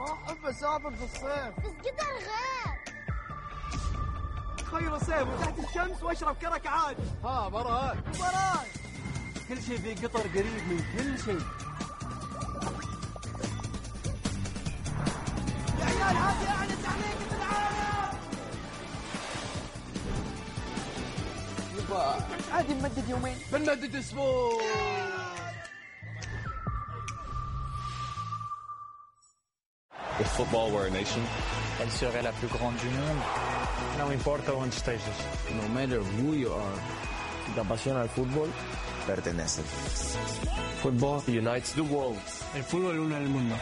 ما أحب أسافر في الصيف، بس قدر غير. خير صيف وتحت الشمس واشرب كرك عادي. براء كل شيء في قطر قريب من كل شيء. يا عيال هذه أعلى تعليق في العالم. يبا عادي نمدد يومين، بنمدد اسبوع. If football were a nation, elle serait la plus grande du monde. No importa onde estejas. No matter who you are, si te apasiona el fútbol, perteneces. football unites the world. El fútbol une el mundo.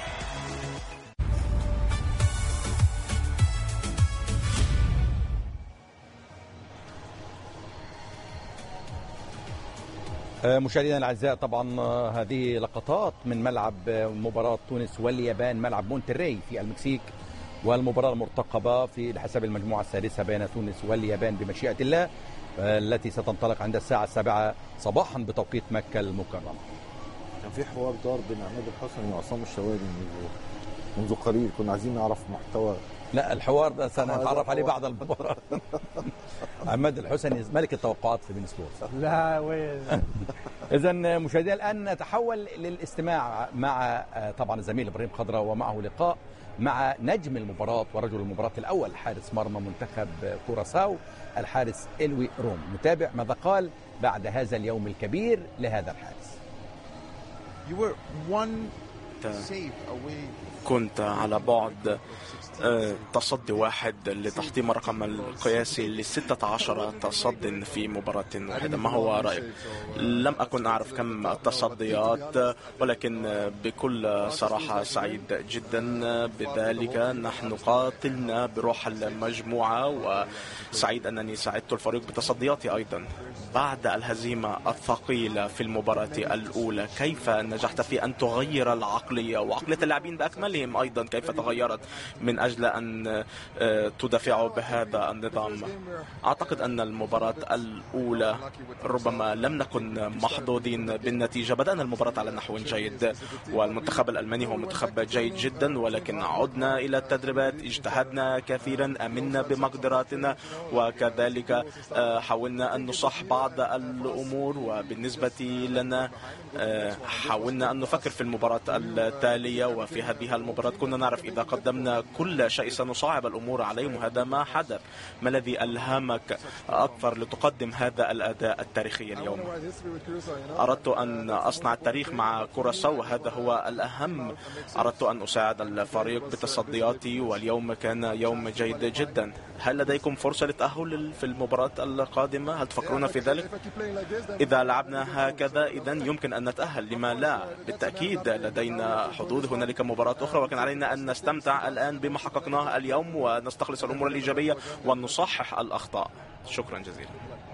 مشاهدينا الاعزاء، طبعا هذه لقطات من ملعب مباراة تونس واليابان، ملعب مونتري في المكسيك، والمباراة المرتقبة في حسب المجموعة السادسة بين تونس واليابان بمشيئة الله، التي ستنطلق عند الساعة 7 صباحا بتوقيت مكة المكرمة. كان في حوار دار بين عماد الحسني وعصام الشوالي منذ قليل، كنا عايزين نعرف محتوى. لا، الحوار ده سنتعرف عليه بعد المباراة. عماد الحسني ملك التوقعات في بين سبورت. لا وين. إذا مشاهدينا الآن نتحول للاستماع مع طبعا الزميل إبراهيم خضرة، ومعه لقاء مع نجم المباراة ورجل المباراة الأول، حارس مرمى منتخب كوراساو الحارس إلوي روم. نتابع ماذا قال بعد هذا اليوم الكبير لهذا الحارس. كنت على بعد تصدي واحد لتحطيم الرقم القياسي ل16 تصد في مباراة واحدة. ما هو رأيك؟ لم أكن أعرف كم التصديات، ولكن بكل صراحة سعيد جدا بذلك. نحن قاتلنا بروح المجموعة، وسعيد أنني ساعدت الفريق بتصدياتي أيضا. بعد الهزيمة الثقيلة في المباراة الأولى، كيف نجحت في أن تغير العقلية وعقلية اللاعبين بأكملهم أيضا؟ كيف تغيرت من أجل أن تدافعوا بهذا النظام؟ أعتقد أن المباراة الأولى ربما لم نكن محظوظين بالنتيجة. بدأنا المباراة على نحو جيد، والمنتخب الألماني هو منتخب جيد جدا، ولكن عدنا إلى التدريبات، اجتهدنا كثيرا، أمنا بمقدراتنا، وكذلك حاولنا أن نصح بعض الأمور. وبالنسبة لنا حاولنا أن نفكر في المباراة التالية، وفي هذه المباراة كنا نعرف إذا قدمنا كل شيء سنصعب الأمور عليهم، وهذا ما حدث. ما الذي ألهمك أكثر لتقدم هذا الأداء التاريخي اليوم؟ أردت أن أصنع التاريخ مع كوراساو، وهذا هو الأهم. أردت أن أساعد الفريق بتصدياتي، واليوم كان يوم جيد جدا. هل لديكم فرصة للتأهل في المباراة القادمة؟ هل تفكرون في ذلك؟ إذا لعبنا هكذا إذن يمكن أن نتأهل، لما لا؟ بالتأكيد لدينا حظوظ، هنالك مباراة أخرى، ولكن علينا أن نستمتع الآن بما حققناه اليوم، ونستخلص الأمور الإيجابية ونصحح الأخطاء. شكرا جزيلا.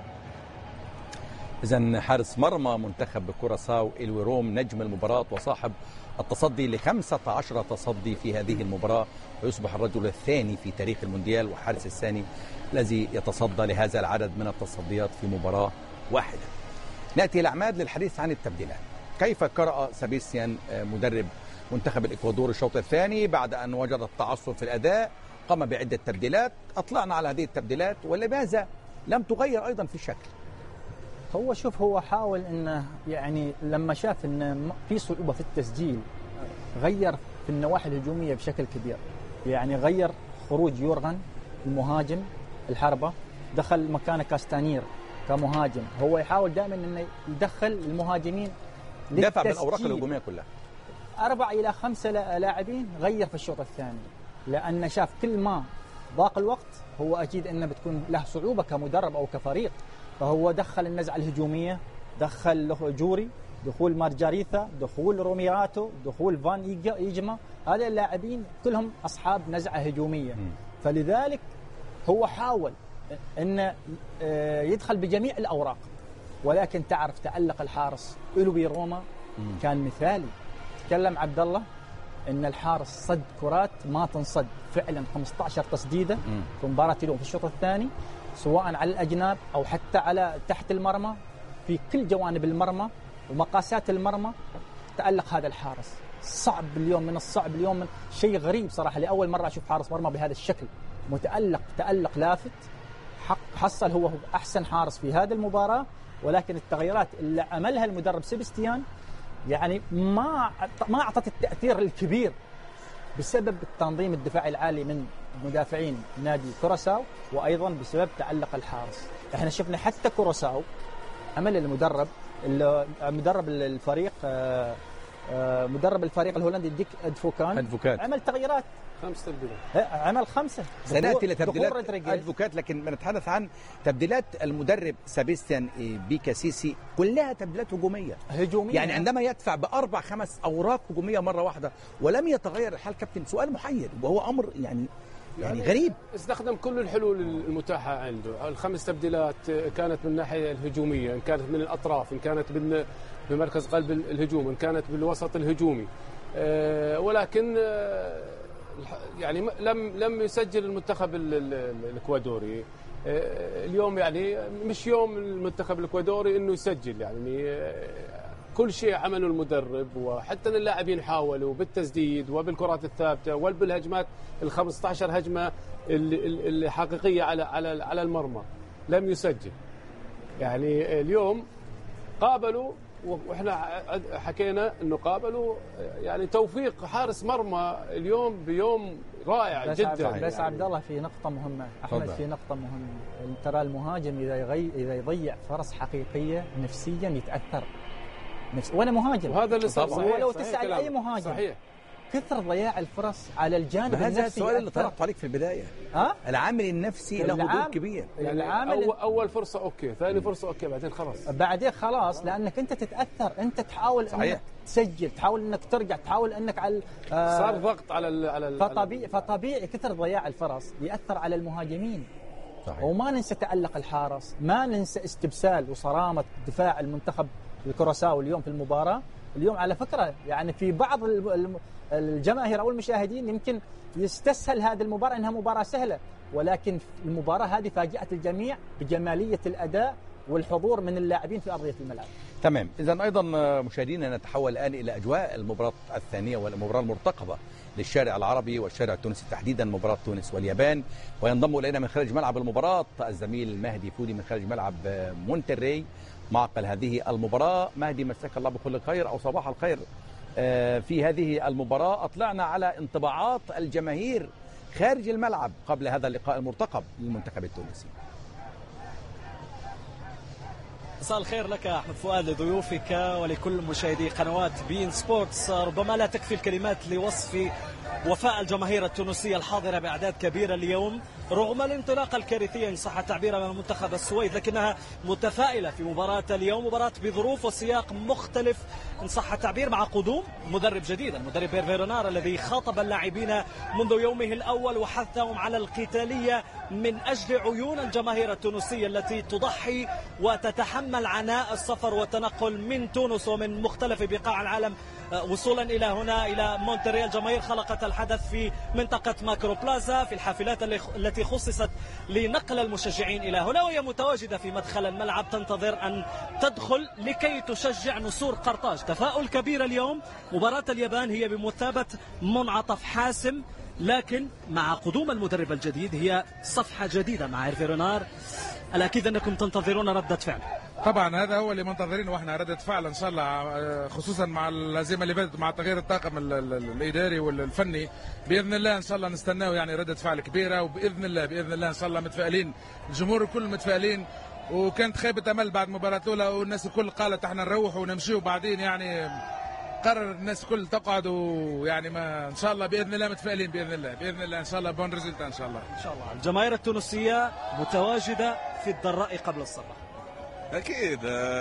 إذن حارس مرمى منتخب كوراساو إلوي روم نجم المباراة وصاحب التصدي ل15 تصدي في هذه المباراة، ويصبح الرجل الثاني في تاريخ المونديال والحارس الثاني الذي يتصدى لهذا العدد من التصديات في مباراة واحدة. نأتي إلى عماد للحديث عن التبديلات. كيف قرأ سبيستيان مدرب منتخب الإكوادور الشوط الثاني بعد أن وجد التعثر في الأداء؟ قام بعدة تبديلات، أطلعنا على هذه التبديلات ولماذا لم تغير أيضا في الشكل؟ هو شوف، هو حاول انه يعني لما شاف ان في صعوبة في التسجيل غير في النواحي الهجومية بشكل كبير. يعني غير خروج يورغن المهاجم الحربة، دخل مكانه كاستانير كمهاجم. هو يحاول دائما انه يدخل المهاجمين دفع بالأوراق الهجومية كلها. 4 إلى 5 لاعبين غير في الشوط الثاني، لأن شاف كل ما ضاق الوقت هو أكيد أنه بتكون له صعوبة كمدرب أو كفريق، فهو دخل النزعة الهجومية، دخل جوري، دخول مارجاريثا، دخول روميراتو، دخول فان يجما. هذه اللاعبين كلهم أصحاب نزعة هجومية، فلذلك هو حاول أن يدخل بجميع الأوراق. ولكن تعرف تألق الحارس إلوي روما كان مثالي. تكلم عبد الله ان الحارس صد كرات ما تنصد فعلا، 15 تسديده في مباراه اليوم في الشوط الثاني، سواء على الاجناب او حتى على تحت المرمى، في كل جوانب المرمى ومقاسات المرمى تألق هذا الحارس. صعب اليوم، من الصعب اليوم، من شيء غريب صراحة، لأول مرة أشوف حارس مرمى بهذا الشكل، تألق لافت، حصل هو أحسن حارس في هذه المباراة. ولكن التغييرات اللي عملها المدرب سيبستيان يعني ما أعطت التأثير الكبير بسبب التنظيم الدفاعي العالي من مدافعين نادي كوراساو، وأيضا بسبب تألق الحارس. احنا شفنا حتى كوراساو عمل مدرب الفريق الهولندي ديك أدفوكان عمل تغييرات 5 تبديلات، عمل 5 سنأتي لتبديلات أدفوكات، لكن بنتحدث عن تبديلات المدرب سابستيان بيكاسيسي كلها تبديلات هجومية، يعني عندما يدفع ب4 5 أوراق هجومية مرة واحدة ولم يتغير الحال. كابتن سؤال محير وهو أمر يعني غريب. استخدم كل الحلول المتاحة عنده. ال5 تبديلات كانت من الناحية الهجومية، إن كانت من الأطراف، إن كانت بمركز قلب الهجوم، إن كانت بالوسط الهجومي، ولكن يعني لم يسجل المنتخب الإكوادوري اليوم. يعني مش يوم المنتخب الإكوادوري إنه يسجل، يعني كل شيء عمله المدرب، وحتى اللاعبين حاولوا بالتسديد وبالكرات الثابتة وبالهجمات ال15 هجمة الحقيقية على المرمى، لم يسجل. يعني اليوم قابلوا، واحنا حكينا انه قابلوا يعني توفيق حارس مرمى اليوم بيوم رائع جدا. بس عبد الله في نقطة مهمة أحمد، في نقطة مهمة. ترى المهاجم إذا يضيع فرص حقيقية نفسيا يتأثر وأنا مهاجم، وهذا اللي صار. ولو تسأل أي مهاجم صحيح. كثر ضياع الفرص على الجانب النفسي. هذا السؤال اللي طرحته عليك في البداية. العامل النفسي له دور كبير. يعني أول فرصة أوكي، ثاني فرصة أوكي، بعدين خلاص لأنك أنت تتأثر، أنت تحاول أنك تسجل، تحاول أنك ترجع، تحاول أنك على صار ضغط على فطبيعي كثر ضياع الفرص يأثر على المهاجمين. صحيح. وما ننسى تألق الحارس، ما ننسى استبسال وصرامة دفاع المنتخب الكوراساو اليوم في المباراة. اليوم على فكرة يعني في بعض الجماهير أو المشاهدين يمكن يستسهل هذه المباراة أنها مباراة سهلة، ولكن المباراة هذه فاجأت الجميع بجمالية الأداء والحضور من اللاعبين في أرضية الملعب. تمام. إذن أيضا مشاهدينا نتحول الآن إلى أجواء المباراة الثانية والمباراة المرتقبة للشارع العربي والشارع التونسي تحديدا، مباراة تونس واليابان. وينضم إلينا من خارج ملعب المباراة الزميل مهدي فودي من خارج ملعب مونتري معقل هذه المباراة. مهدي، مساك الله بكل خير أو صباح الخير. في هذه المباراة أطلعنا على انطباعات الجماهير خارج الملعب قبل هذا اللقاء المرتقب للمنتخب التونسي. مساء الخير لك أحمد فؤاد، لضيوفك ولكل مشاهدي قنوات بين سبورتس. ربما لا تكفي الكلمات لوصف وفاء الجماهير التونسية الحاضرة بأعداد كبيرة اليوم رغم الانطلاقة الكارثية إن صح التعبير من منتخب السويد، لكنها متفائلة في مباراة اليوم، مباراة بظروف وسياق مختلف إن صح التعبير، مع قدوم مدرب جديد، المدرب هيرفي رينار الذي خاطب اللاعبين منذ يومه الأول وحثهم على القتالية من أجل عيون الجماهير التونسية التي تضحي وتتحمل عناء السفر والتنقل من تونس ومن مختلف بقاع العالم وصولا إلى هنا إلى مونتريال. الجماهير خلقت الحدث في منطقة ماكرو بلازا في الحافلات التي خصصت لنقل المشجعين إلى هنا، وهي متواجدة في مدخل الملعب تنتظر أن تدخل لكي تشجع نسور قرطاج. تفاؤل كبير اليوم. مباراة اليابان هي بمثابة منعطف حاسم، لكن مع قدوم المدرب الجديد هي صفحة جديدة مع هيرفي رينار. الأكيد أنكم تنتظرون ردة فعل. طبعا هذا هو اللي منتظرينه، واحنا ردة فعل ان شاء الله، خصوصا مع الهزيمه اللي فاتت مع تغيير الطاقم الاداري والفني. باذن الله ان شاء الله نستناه يعني ردة فعل كبيره، وباذن الله ان شاء الله متفائلين، الجمهور الكل متفائلين. وكانت خيبه امل بعد المباراه الاولى، والناس الكل قالت احنا نروح ونمشي، وبعدين يعني قرر الناس الكل تقعد، ويعني ما ان شاء الله باذن الله متفائلين باذن الله ان شاء الله بون ريزلت ان شاء الله. الجماهير التونسيه متواجده في الضراء قبل الصباح. أكيد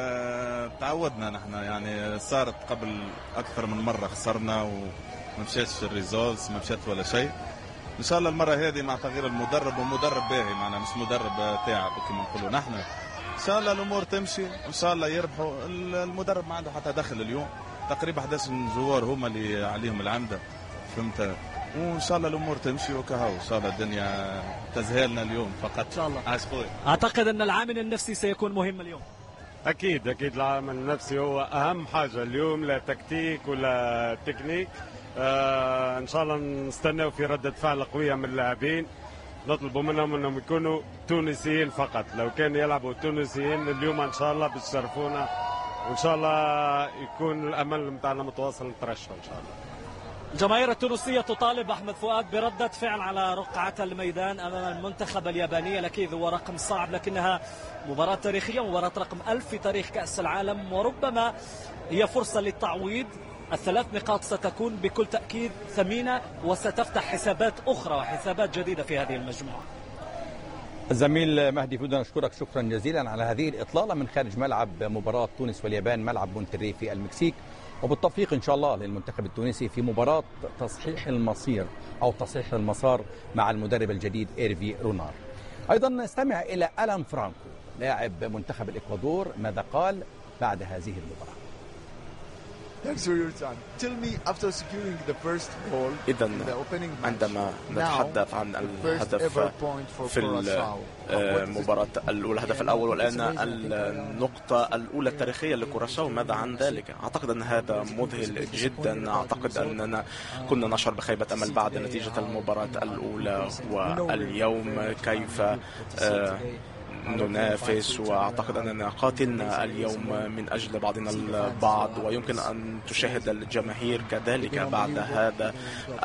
تعودنا نحن، يعني صارت قبل أكثر من مرة خسرنا وما مشيتش الريزولتس، ما مشيت ولا شيء. إن شاء الله المرة هذه مع تغيير المدرب، ومدرب باهي معنا مش مدرب تعب كما نقولوا نحن، إن شاء الله الأمور تمشي، إن شاء الله يربحوا. المدرب ما عنده حتى دخل اليوم، تقريبا 11 جوار هما اللي عليهم العمدة، فهمت؟ وإن شاء الله الأمور تمشي وكهو، إن شاء الله الدنيا تزهلنا اليوم فقط. إن شاء الله. عاش خويا. أعتقد أن العامل النفسي سيكون مهم اليوم. اكيد العامل النفسي هو اهم حاجه اليوم، لا تكتيك ولا تكنيك. ان شاء الله نستناو في رده فعل قويه من اللاعبين، نطلبوا منهم انهم يكونوا تونسيين فقط. لو كان يلعبوا تونسيين اليوم ان شاء الله بتشرفونا، وان شاء الله يكون الامل نتاعنا متواصل نترشح ان شاء الله. الجماهير التونسية تطالب أحمد فؤاد بردة فعل على رقعة الميدان أمام المنتخب الياباني. الأكيد هو رقم صعب، لكنها مباراة تاريخية، مباراة رقم 1000 في تاريخ كأس العالم، وربما هي فرصة للتعويض. الثلاث نقاط ستكون بكل تأكيد ثمينة، وستفتح حسابات أخرى وحسابات جديدة في هذه المجموعة. الزميل مهدي فودة، نشكرك شكرا جزيلا على هذه الإطلالة من خارج ملعب مباراة تونس واليابان، ملعب مونتري في المكسيك، وبالتوفيق إن شاء الله للمنتخب التونسي في مباراة تصحيح المصير أو تصحيح المسار مع المدرب الجديد إيرفي رونار. أيضا نستمع إلى ألان فرانكو لاعب منتخب الإكوادور، ماذا قال بعد هذه المباراة. إذا عندما نتحدث عن الهدف في المباراة الأولى، الهدف الأول والآن النقطة الأولى التاريخية لكوراساو، ماذا عن ذلك؟ أعتقد أن هذا مذهل جدا. أعتقد أننا كنا نشعر بخيبة أمل بعد نتيجة المباراة الأولى، واليوم كيف ننافس، واعتقد اننا قاتلنا اليوم من اجل بعضنا البعض، ويمكن ان تشاهد الجماهير كذلك بعد هذا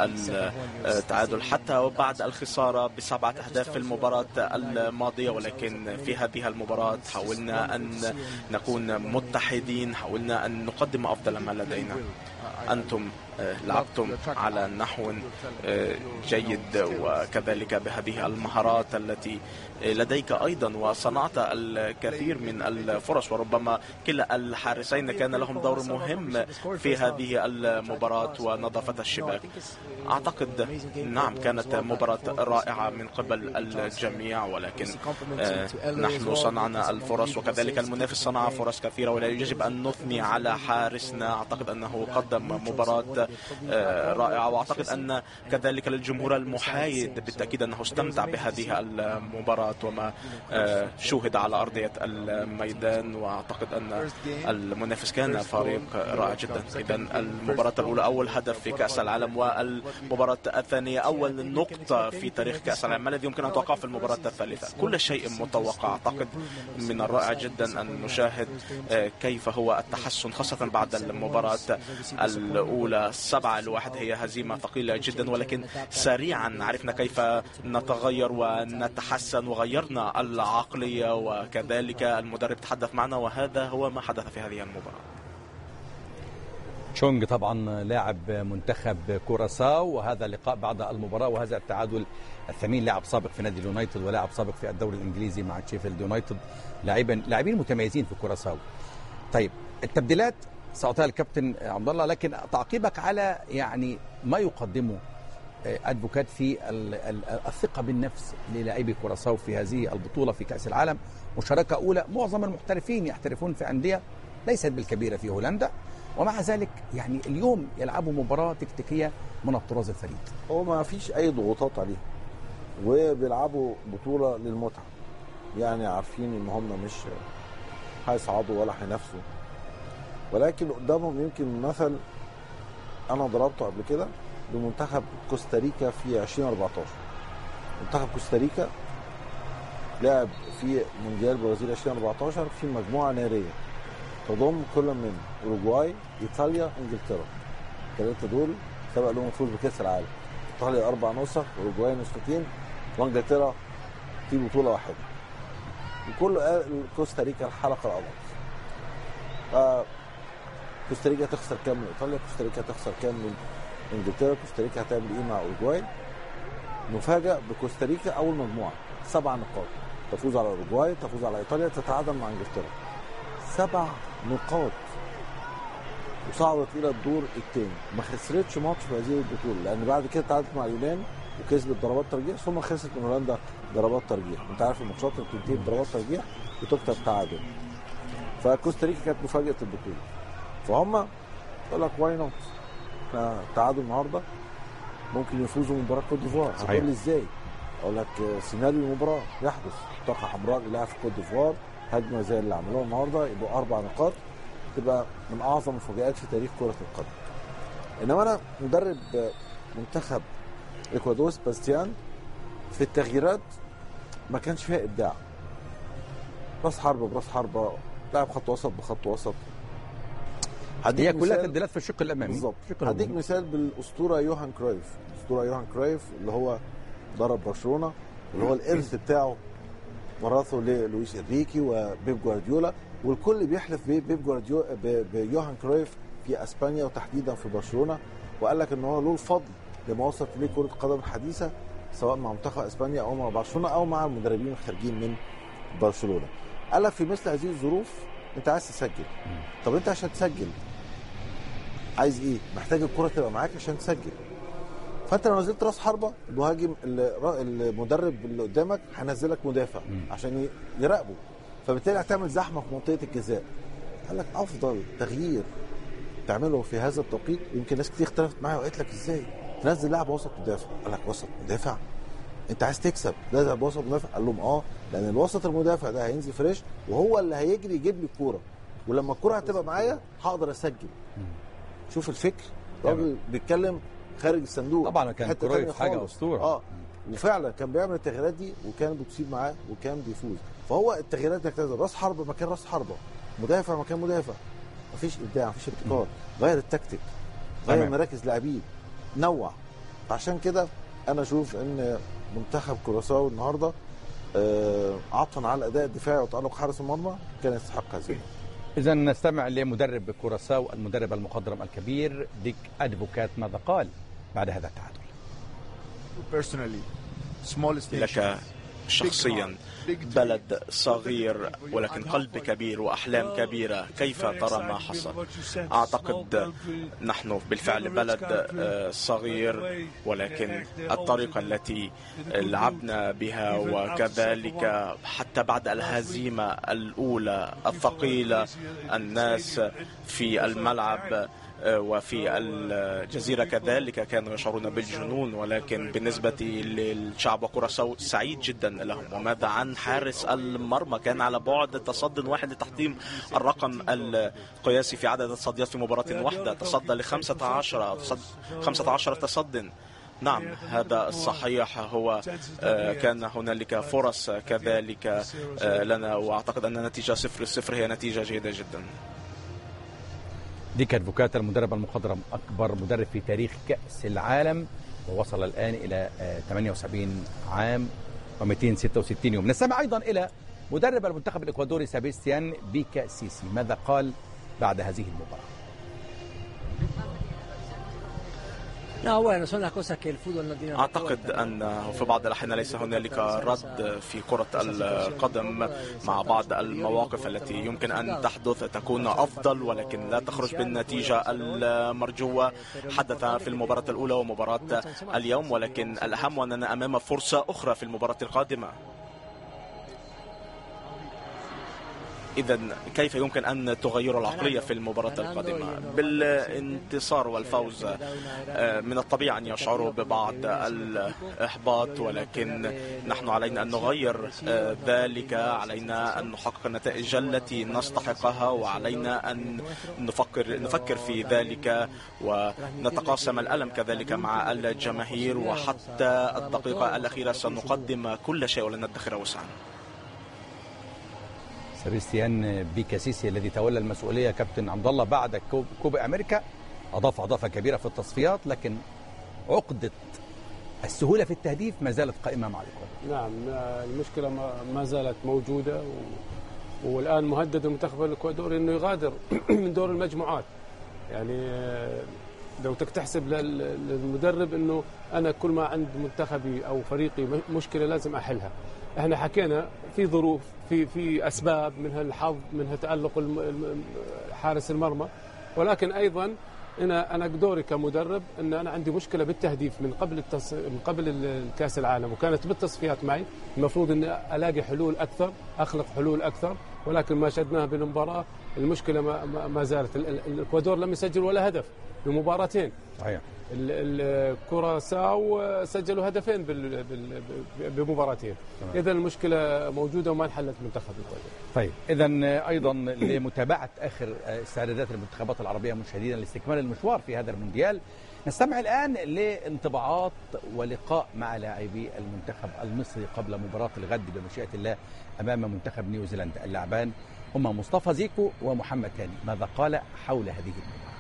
التعادل حتى بعد الخساره ب7 أهداف في المباراه الماضيه. ولكن في هذه المباراه حاولنا ان نكون متحدين، حاولنا ان نقدم افضل ما لدينا. أنتم لعبتم على نحو جيد، وكذلك بهذه المهارات التي لديك أيضا، وصنعت الكثير من الفرص، وربما كلا الحارسين كان لهم دور مهم في هذه المباراة ونظافة الشباك. أعتقد نعم كانت مباراة رائعة من قبل الجميع، ولكن نحن صنعنا الفرص وكذلك المنافس صنع فرص كثيرة، ولا يجب أن نثني على حارسنا. أعتقد أنه قدم مباراة رائعة، وأعتقد أن كذلك للجمهور المحايد بالتأكيد أنه استمتع بهذه المباراة وما شوهد على أرضية الميدان، وأعتقد أن المنافس كان فريق رائع جدا. إذا المباراة الأولى أول هدف في كأس العالم، والمباراة الثانية أول نقطة في تاريخ كأس العالم. ما الذي يمكن أن يتوقع في المباراة الثالثة؟ كل شيء متوقع. أعتقد من الرائع جدا أن نشاهد كيف هو التحسن، خاصة بعد المباراة الأولى 7-1 هي هزيمة ثقيلة جدا، ولكن سريعا عرفنا كيف نتغير ونتحسن، وغيرنا العقلية، وكذلك المدرب تحدث معنا، وهذا هو ما حدث في هذه المباراة. تشونغ طبعا لاعب منتخب كوراساو، وهذا اللقاء بعد المباراة وهذا التعادل الثمين. لاعب سابق في نادي اليونايتد ولاعب سابق في الدوري الإنجليزي مع تشيفيلد يونايتد، لاعبين متميزين في كوراساو. طيب التبديلات سأعطيها الكابتن عبد الله، لكن تعقيبك على يعني ما يقدمه أدفوكات في الثقة بالنفس للاعبي كوراساو في هذه البطولة في كأس العالم، مشاركة أولى. معظم المحترفين يحترفون في أندية ليست بالكبيرة في هولندا، ومع ذلك يعني اليوم يلعبوا مباراة تكتيكية من الطراز الفريد. هو ما فيش أي ضغوطات عليهم، وبيلعبوا بطولة للمتعة، يعني عارفين إن هم مش هيصعدوا ولا هينافسوا، ولكن قدامهم يمكن مثل أنا ضربته قبل كده بمنتخب كوستاريكا في 2014. منتخب كوستاريكا لعب في مونديال برازيل 2014 في مجموعة نارية تضم كل من أوروغواي، إيطاليا، إنجلترا. الثلاثة دول سبق لهم الفوز بكأس العالم. إيطاليا 4 نسخ، أوروغواي نسختين، وإنجلترا في بطولة واحدة. وكل كوستاريكا الحلقة الأضعف. كوستاريكا تخسر كام من إيطاليا، كوستاريكا تخسر كام من إنجلترا، كوستاريكا هتعمل إيه مع أوروغواي. نفاجأ بكوستاريكا أول مجموعة 7 نقاط، تفوز على أوروغواي، تفوز على إيطاليا، تتعادل مع إنجلترا. 7 نقاط وصعدت إلى الدور الثاني. ما خسرتش ماتش في هذه البطولة، لأن بعد كده تعادلت مع اليونان وكسبت ضربات ترجيح، ثم خسرت من هولندا ضربات ترجيح. أنت عارف الماتشات اللي بتنتهي بضربات ترجيح وتكتب تعادل. فكوستاريكا كانت مفاجأة البطولة، فهم يقول لك واي نوت، تعادل النهارده ممكن يفوزوا من مباراه كوت ديفوار. هتقول لي ازاي؟ اقول لك سيناريو المباراه يحدث، بطاقه حمراء للاعب في كوت ديفوار هجمه زي اللي عملوها النهارده يبقوا 4 نقاط، تبقى من اعظم المفاجآت في تاريخ كره القدم. انما انا مدرب منتخب اكوادور سباستيان في التغييرات ما كانش فيها ابداع، راس حربه براس حربه، لاعب خط وسط بخط وسط. هي كلها تبديلات في الشق الامامي بالظبط. هديك مثال بالاسطوره يوهان كرويف، الاسطوره يوهان كرويف اللي هو درب برشلونه، اللي هو الارث بتاعه ورثه للويس انريكي وبيب جوارديولا، والكل بيحلف بيب جوارديولا بيوهان كرويف في اسبانيا وتحديدا في برشلونه، وقال لك ان هو له الفضل لما وصلت ليه كره القدم الحديثه سواء مع منتخب اسبانيا او مع برشلونه او مع المدربين الخارجين من برشلونه. قال لك في مثل هذه الظروف انت عايز تسجل، طب انت عشان تسجل عايز ايه؟ محتاج الكره تبقى معاك عشان تسجل. فانت لو نزلت راس حربه المهاجم المدرب اللي قدامك هينزلك مدافع عشان يراقبه، فبالتالي هتعمل زحمه في منطقه الجزاء. قال لك افضل تغيير تعمله في هذا التوقيت، يمكن ناس كتير اختلفت معايا وقالت لك ازاي تنزل لاعب وسط مدافع؟ قال لك وسط مدافع؟ انت عايز تكسب لازم وسط مدافع؟ قال لهم لان الوسط المدافع ده هينزل فريش وهو اللي هيجري يجيب لي الكوره، ولما الكوره هتبقى معايا هقدر اسجل. شوف الفكر، راجل بيتكلم خارج الصندوق. طبعا كان كرويف حاجه اسطوره. وفعلا كان بيعمل التغييرات دي وكان بتصيب معاه وكان بيفوز. فهو التغييرات دي كذا، راس حربه مكان راس حربه، مدافع مكان مدافع، مفيش ابداع مفيش ابتكار، غير التكتيك، غير مراكز لاعبين، نوع. عشان كده انا اشوف ان منتخب كوراساو النهارده عطفا على الاداء الدفاعي وتالق حارس المرمى كان يستحق هذا. اذا نستمع لمدرب كوراساو المدرب المخضرم الكبير ديك ادفوكات ماذا قال بعد هذا التعادل. لك شخصيا بلد صغير ولكن قلب كبير وأحلام كبيرة، كيف ترى ما حصل؟ أعتقد نحن بالفعل بلد صغير، ولكن الطريقة التي لعبنا بها وكذلك حتى بعد الهزيمة الأولى الثقيلة، الناس في الملعب وفي الجزيرة كذلك كانوا يشعرون بالجنون، ولكن بالنسبة للشعب كوراساو سعيد جدا لهم. وماذا عن حارس المرمى؟ كان على بعد تصد واحد لتحطيم الرقم القياسي في عدد التصديات في مباراة واحدة، تصدى ل 15 تصد. نعم هذا الصحيح، هو كان هنالك فرص كذلك لنا، وأعتقد أن نتيجة 0-0 هي نتيجة جيدة جدا. ديك ادفوكات المدرب المخضرم أكبر مدرب في تاريخ كأس العالم، ووصل الآن إلى 78 عام و266 يوم. نستمع أيضا إلى مدرب المنتخب الإكوادوري سابيستيان بيكاسيسي، ماذا قال بعد هذه المباراة؟ أعتقد أن في بعض الأحيان ليس هنالك رد في كرة القدم، مع بعض المواقف التي يمكن أن تحدث تكون أفضل ولكن لا تخرج بالنتيجة المرجوة. حدث في المباراة الأولى ومباراة اليوم، ولكن الأهم أننا أمام فرصة أخرى في المباراة القادمة. إذا كيف يمكن أن تغير العقلية في المباراة القادمة؟ بالانتصار والفوز من الطبيعي أن يشعروا ببعض الإحباط، ولكن نحن علينا أن نغير ذلك، علينا أن نحقق النتائج التي نستحقها، وعلينا أن نفكر في ذلك ونتقاسم الألم كذلك مع الجماهير، وحتى الدقيقة الأخيرة سنقدم كل شيء ولن ندخر وسعا. سابيستيان بيكاسيسي الذي تولى المسؤولية كابتن عبد الله بعد كوبا أمريكا أضاف إضافة كبيرة في التصفيات، لكن عقدة السهولة في التهديف ما زالت قائمة مع الإكوادور. نعم المشكلة ما زالت موجودة، والآن مهدد المنتخب الإكوادوري أنه يغادر من دور المجموعات. يعني لو تحسب للمدرب أنه أنا كل ما عند منتخبي أو فريقي مشكلة لازم أحلها. احنا حكينا في ظروف، في اسباب، منها الحظ، منها تألق حارس المرمى، ولكن ايضا انا دوري كمدرب ان انا عندي مشكله بالتهديف من قبل الكاس العالم، وكانت بالتصفيات معي المفروض ان الاقي حلول اكثر، اخلق حلول اكثر، ولكن ما شهدناه بالمباراه المشكله ما زالت. الاكوادور لم يسجل ولا هدف بمباراتين. صحيح. الكوراساو سجلوا هدفين بمباراتين. اذا المشكله موجوده وما انحلت منتخب الاكوادور. طيب اذا ايضا لمتابعه اخر استعدادات المنتخبات العربيه مشاهدينا لاستكمال المشوار في هذا المونديال، نستمع الان لانطباعات ولقاء مع لاعبي المنتخب المصري قبل مباراه الغد بمشيئه الله امام منتخب نيوزيلندا. اللاعبان هما مصطفى زيكو ومحمد هاني. ماذا قال حول هذه المباراه؟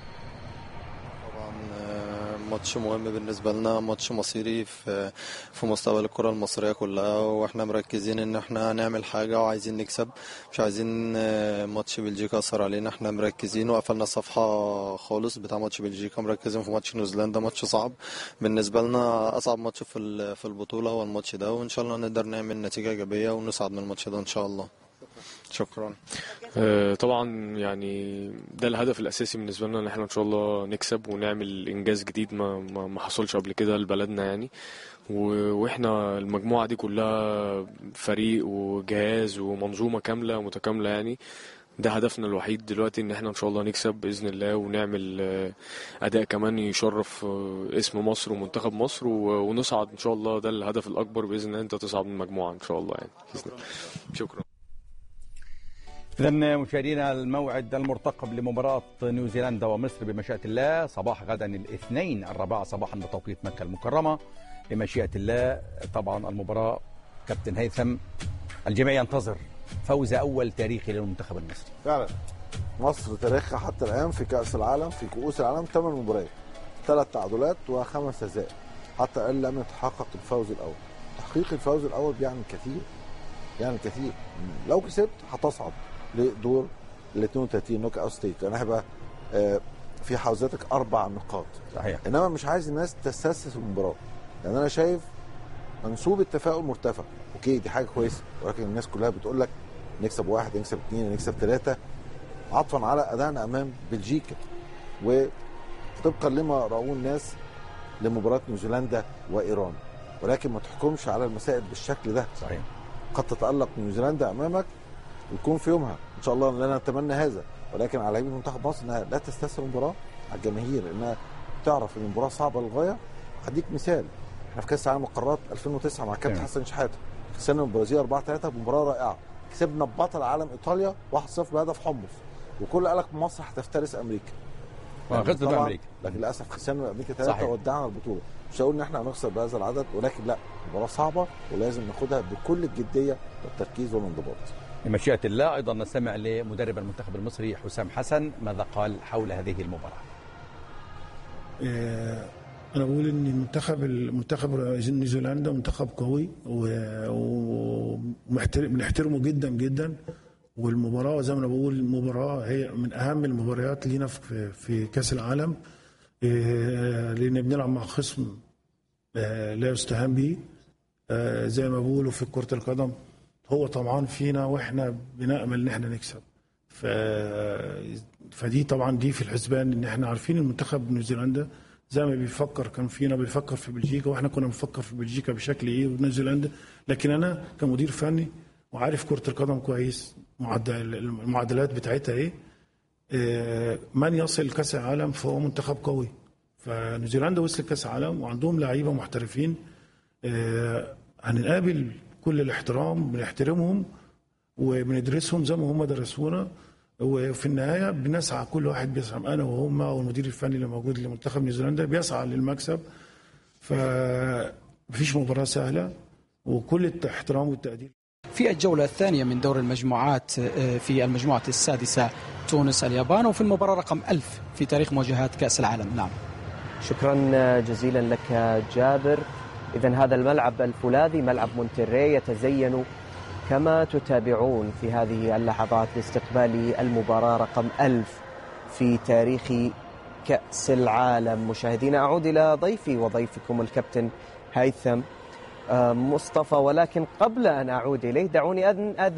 ماتش مهم بالنسبة لنا، ماتش مصيري في مستقبل الكرة المصرية كلها، واحنا مركزين ان احنا نعمل حاجة وعايزين نكسب، مش عايزين ماتش بلجيكا يأثر علينا. احنا مركزين وقفلنا الصفحة خالص بتاع ماتش بلجيكا، مركزين في ماتش نيوزيلندا. ماتش صعب بالنسبة لنا، اصعب ماتش في البطولة هو الماتش ده، وان شاء الله نقدر نعمل نتيجة ايجابية ونصعد من الماتش ده ان شاء الله. شكرا. طبعا يعني ده الهدف الاساسي بالنسبه لنا، ان احنا ان شاء الله نكسب ونعمل انجاز جديد ما حصلش قبل كده لبلدنا يعني. واحنا المجموعه دي كلها فريق وجهاز ومنظومه كامله متكامله يعني. ده هدفنا الوحيد دلوقتي، ان احنا ان شاء الله نكسب باذن الله ونعمل اداء كمان يشرف اسم مصر ومنتخب مصر ونصعد ان شاء الله. ده الهدف الاكبر باذن الله، انت تصعد من المجموعه ان شاء الله يعني. شكرا. إذا مشاهدينا الموعد المرتقب لمباراة نيوزيلندا ومصر بمشيئة الله صباح غدا الاثنين 4 صباحا بتوقيت مكة المكرمة بمشيئة الله. طبعا المباراة كابتن هيثم الجميع ينتظر فوز أول تاريخي للمنتخب المصري. فعلا مصر تاريخها حتى الآن في كأس العالم في كؤوس العالم 8 مباريات، 3 تعادلات و5 هزائم، حتى الآن لم يتحقق الفوز الأول. تحقيق الفوز الأول بيعمل كثير، يعني كثير. لو كسبت هتصعد لدور ال 32 نوك اوت ستيج، يعني هيبقى في حوزتك 4 نقاط. صحيح. انما مش عايز الناس تستسهل المباراه، يعني انا شايف منسوب التفاؤل مرتفع. اوكي دي حاجه كويسه، ولكن الناس كلها بتقول لك نكسب 1 نكسب 2 نكسب 3 عطفا على ادائنا امام بلجيكا، وطبقا لما راوه الناس لمباراه نيوزيلندا وايران. ولكن ما تحكمش على المسائل بالشكل ده. صحيح. قد تتالق نيوزيلندا امامك ويكون في يومها ان شاء الله، لا نتمنى هذا، ولكن على لاعبي منتخب مصر انها لا تستسهل المباراه، على الجماهير انها تعرف ان المباراه صعبه للغايه. هديك مثال، احنا في كاس العالم القارات 2009 مع كابتن حسن شحاته خسرنا من البرازيل 4-3 بمباراه رائعه، كسبنا بطل العالم ايطاليا 1-0 بهدف حمص، وكل قال لك مصر هتفترس امريكا. خسرت امريكا، لكن للاسف خسرنا من امريكا 3 وودعنا البطوله. مش هقول ان احنا هنخسر بهذا العدد، ولكن لا، مباراه صعبه ولازم ناخدها بكل الجديه والتركيز والانضباط. بمشيئة الله. أيضا نستمع لمدرب المنتخب المصري حسام حسن ماذا قال حول هذه المباراة. أنا بقول إن المنتخب نيوزيلندا منتخب قوي وبنحترمه جدا جدا، والمباراة زي ما أنا بقول المباراة هي من أهم المباريات لينا في كأس العالم، لأن بنلعب مع خصم لا يستهان به، زي ما بقولوا في كرة القدم هو طبعا فينا واحنا بنأمل ان احنا نكسب. فدي طبعا دي في الحسبان، ان احنا عارفين المنتخب نيوزيلندا زي ما بيفكر كان فينا بيفكر في بلجيكا، واحنا كنا بنفكر في بلجيكا بشكل ايه ونيوزيلندا. لكن انا كمدير فني وعارف كرة القدم كويس المعدلات بتاعتها ايه، من يصل كاس العالم فهو منتخب قوي. فنيوزيلندا وصل كاس العالم وعندهم لعيبه محترفين، هنقابل كل الاحترام، بنحترمهم وبندرسهم زي ما هم درسونا، وفي النهايه بنسعى كل واحد بيسعى، انا وهم والمدير الفني اللي موجود لمنتخب نيوزيلندا بيسعى للمكسب. فمفيش مباراه سهله وكل الاحترام والتقدير. في الجوله الثانيه من دور المجموعات في المجموعه السادسه تونس اليابان، وفي المباراه رقم 1000 في تاريخ مواجهات كاس العالم. نعم. شكرا جزيلا لك جابر. إذن هذا الملعب الفولاذي ملعب مونتري يتزين كما تتابعون في هذه اللحظات لاستقبال المباراة رقم 1000 في تاريخ كأس العالم. مشاهدينا أعود إلى ضيفي وضيفكم الكابتن هيثم مصطفى، ولكن قبل أن أعود إليه دعوني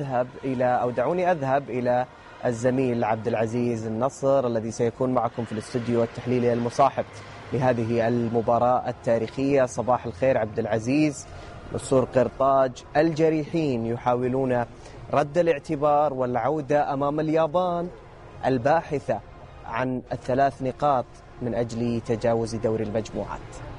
أذهب إلى الزميل عبد العزيز النصر الذي سيكون معكم في الاستوديو التحليلي المصاحب لهذه المباراة التاريخية. صباح الخير عبد العزيز، نسور قرطاج الجريحين يحاولون رد الاعتبار والعودة أمام اليابان الباحثة عن ال3 نقاط من أجل تجاوز دور المجموعات.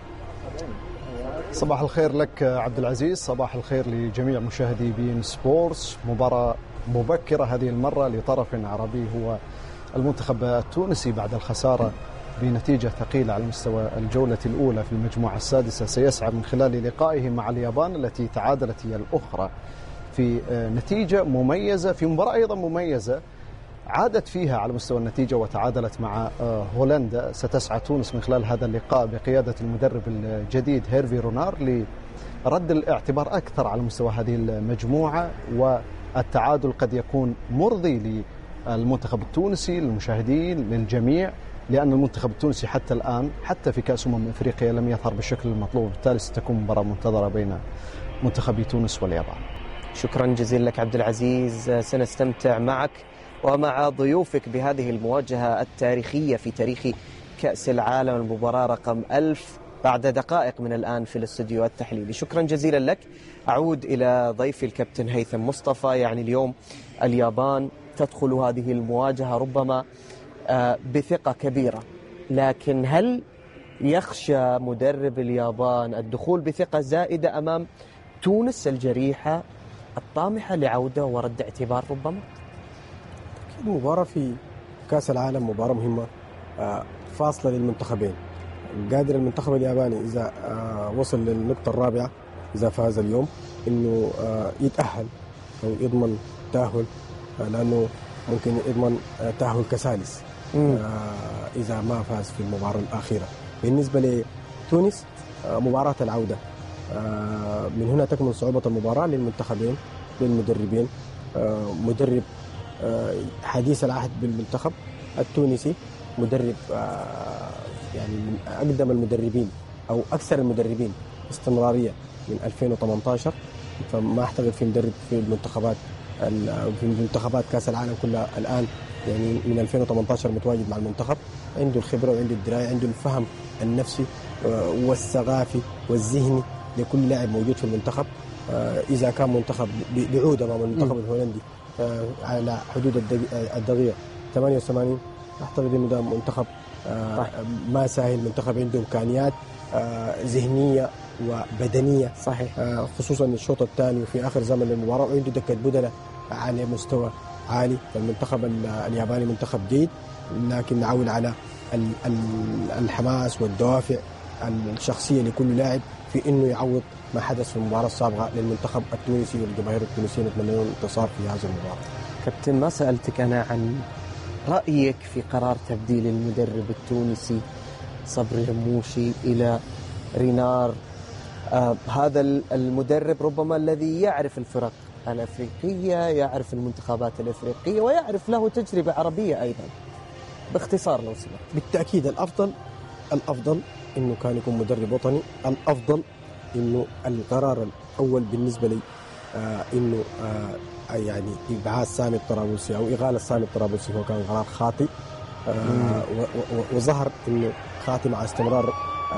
صباح الخير لك عبد العزيز، صباح الخير لجميع مشاهدي بين سبورتس. مباراة مبكرة هذه المرة لطرف عربي هو المنتخب التونسي بعد الخسارة بنتيجة ثقيلة على مستوى الجولة الأولى في المجموعة السادسة، سيسعى من خلال لقائه مع اليابان التي تعادلت هي الأخرى في نتيجة مميزة، في مباراة أيضا مميزة عادت فيها على مستوى النتيجة وتعادلت مع هولندا. ستسعى تونس من خلال هذا اللقاء بقيادة المدرب الجديد هيرفي رونار لرد الاعتبار أكثر على مستوى هذه المجموعة، والتعادل قد يكون مرضي للمنتخب التونسي، للمشاهدين، للجميع، لأن المنتخب التونسي حتى الآن حتى في كأس أفريقيا لم يظهر بالشكل المطلوب، بالتالي ستكون مباراة منتظرة بين منتخبي تونس واليابان. شكرا جزيلا لك عبد العزيز، سنستمتع معك ومع ضيوفك بهذه المواجهة التاريخية في تاريخ كأس العالم، المباراة رقم 1000 بعد دقائق من الآن في الاستوديو التحليلي. شكرا جزيلا لك. أعود إلى ضيفي الكابتن هيثم مصطفى. يعني اليوم اليابان تدخل هذه المواجهة ربما بثقة كبيرة، لكن هل يخشى مدرب اليابان الدخول بثقة زائدة أمام تونس الجريحة الطامحة لعودة ورد اعتبار ربما؟ المباراة في كأس العالم مباراة مهمة فاصلة للمنتخبين. قادر المنتخب الياباني إذا وصل للنقطة الرابعة، إذا فاز اليوم، إنه يتأهل أو يضمن تأهل، لأنه ممكن يضمن تأهل كثالث إذا ما فاز في المباراة الأخيرة. بالنسبة لتونس مباراة العودة، من هنا تكمن صعوبة المباراة للمنتخبين، للمدربين. مدرب حديث العهد بالمنتخب التونسي، مدرب يعني من أقدم المدربين أو أكثر المدربين استمرارية من 2018، فما أعتقد في مدرب في منتخبات كأس العالم كلها الآن، يعني من 2018 متواجد مع المنتخب، عنده الخبرة وعنده الدراية، عنده الفهم النفسي والثقافي والذهني لكل لاعب موجود في المنتخب. إذا كان منتخب بعود أمام المنتخب الهولندي على حدود الدقيقة 88، أعتقد إنه ده منتخب ما سهل، منتخب عنده إمكانيات ذهنية وبدنية صحيح، خصوصا الشوط الثاني وفي آخر زمن المباراة، وعنده دكة بدلة على مستوى عالي. فالمنتخب الياباني منتخب جيد، لكن نعول على الحماس والدوافع الشخصية لكل لاعب في إنه يعوض ما حدث في المباراة السابقة للمنتخب التونسي والجماهير التونسية. نتمنى لهم الانتصار في هذه المباراة. كابتن، ما سألتك أنا عن رأيك في قرار تبديل المدرب التونسي صبري رموشي إلى رينار. هذا المدرب ربما الذي يعرف الفرق الأفريقية، يعرف المنتخبات الأفريقية، ويعرف له تجربة عربية أيضا. باختصار لو سمحت. بالتأكيد الأفضل إنه كان يكون مدرب وطني. الأفضل إنه القرار الأول بالنسبة لي إنه يعني إبعاث سامي الطرابلسي أو إغالة سامي الطرابلسي هو كان قرار خاطئ، وظهر إنه خاطئ مع استمرار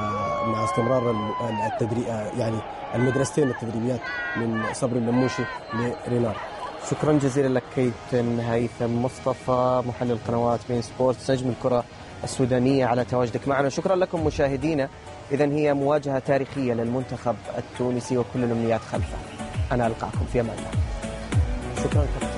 التدريب، يعني المدرستين التدريبيات من صبري النموشي لرينار. شكرا جزيلا لك كابتن هيثم مصطفى، محلل قنوات بين سبورتس، نجم الكرة السودانية، على تواجدك معنا. شكرا لكم مشاهدينا. إذن هي مواجهة تاريخية للمنتخب التونسي وكل الأمنيات خلفه. أنا ألقاكم في أمان الله. شكرا.